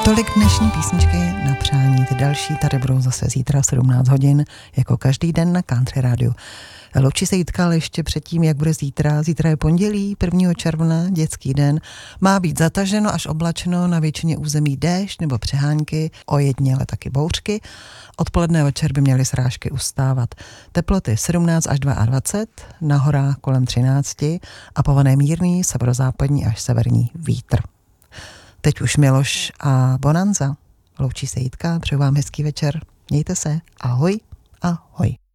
Tolik dnešní písničky na přání. Ty další tady budou zase zítra v 17 hodin, jako každý den na Country Radio. Loučí se Jitka, ale ještě předtím, jak bude zítra. Zítra je pondělí, 1. června, dětský den. Má být zataženo až oblačno, na většině území déšť nebo přehánky, ojediněle taky bouřky. Odpoledne večer by měly srážky ustávat. Teploty 17 až 22, na horách kolem 13 a pované mírný severozápadní až severní vítr. Teď už Miloš a Bonanza. Loučí se Jitka, přeju vám hezký večer. Mějte se. Ahoj, ahoj.